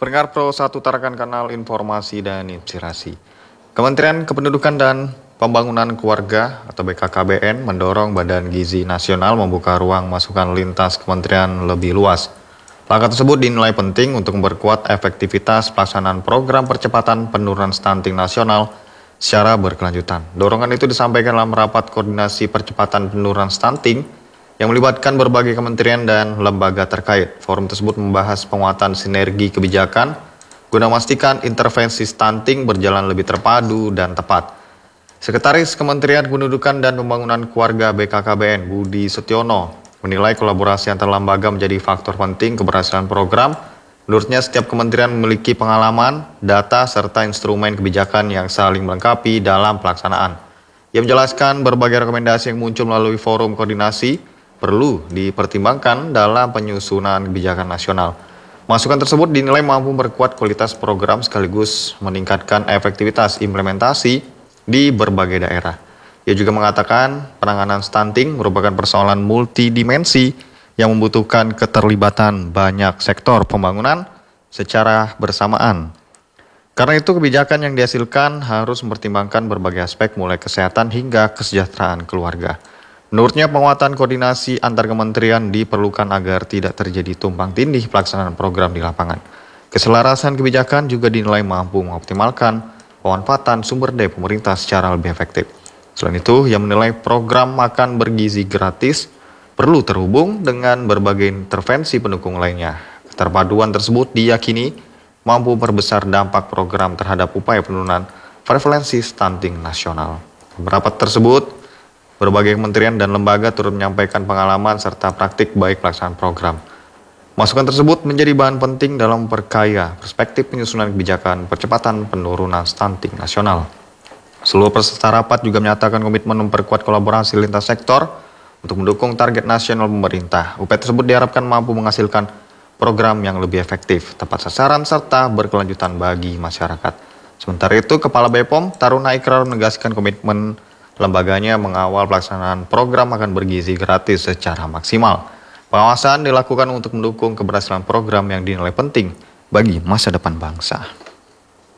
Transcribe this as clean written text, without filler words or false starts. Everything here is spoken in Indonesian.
Pendengar Pro 1 Tarakan Kanal Informasi dan Inspirasi. Kementerian Kependudukan dan Pembangunan Keluarga atau BKKBN mendorong Badan Gizi Nasional membuka ruang masukan lintas kementerian lebih luas. Langkah tersebut dinilai penting untuk memperkuat efektivitas pelaksanaan program percepatan penurunan stunting nasional secara berkelanjutan. Dorongan itu disampaikan dalam rapat koordinasi percepatan penurunan stunting yang melibatkan berbagai kementerian dan lembaga terkait. Forum tersebut membahas penguatan sinergi kebijakan guna memastikan intervensi stunting berjalan lebih terpadu dan tepat. Sekretaris Kementerian Kependudukan dan Pembangunan Keluarga BKKBN Budi Setiono menilai kolaborasi antar lembaga menjadi faktor penting keberhasilan program. Menurutnya setiap kementerian memiliki pengalaman, data, serta instrumen kebijakan yang saling melengkapi dalam pelaksanaan. Ia menjelaskan berbagai rekomendasi yang muncul melalui forum koordinasi perlu dipertimbangkan dalam penyusunan kebijakan nasional. Masukan tersebut dinilai mampu memperkuat kualitas program sekaligus meningkatkan efektivitas implementasi di berbagai daerah. Ia juga mengatakan penanganan stunting merupakan persoalan multidimensi yang membutuhkan keterlibatan banyak sektor pembangunan secara bersamaan. Karena itu kebijakan yang dihasilkan harus mempertimbangkan berbagai aspek mulai kesehatan hingga kesejahteraan keluarga. Menurutnya penguatan koordinasi antar kementerian diperlukan agar tidak terjadi tumpang tindih pelaksanaan program di lapangan. Keselarasan kebijakan juga dinilai mampu mengoptimalkan pemanfaatan sumber daya pemerintah secara lebih efektif. Selain itu, ia menilai program makan bergizi gratis perlu terhubung dengan berbagai intervensi pendukung lainnya. Keterpaduan tersebut diyakini mampu memperbesar dampak program terhadap upaya penurunan prevalensi stunting nasional. Rapat tersebut, berbagai kementerian dan lembaga turut menyampaikan pengalaman serta praktik baik pelaksanaan program. Masukan tersebut menjadi bahan penting dalam memperkaya perspektif penyusunan kebijakan percepatan penurunan stunting nasional. Seluruh peserta rapat juga menyatakan komitmen memperkuat kolaborasi lintas sektor untuk mendukung target nasional pemerintah. Upaya tersebut diharapkan mampu menghasilkan program yang lebih efektif, tepat sasaran, serta berkelanjutan bagi masyarakat. Sementara itu, Kepala BPOM Taruna Ikrar menegaskan komitmen lembaganya mengawal pelaksanaan program makan bergizi gratis secara maksimal. Pengawasan dilakukan untuk mendukung keberhasilan program yang dinilai penting bagi masa depan bangsa.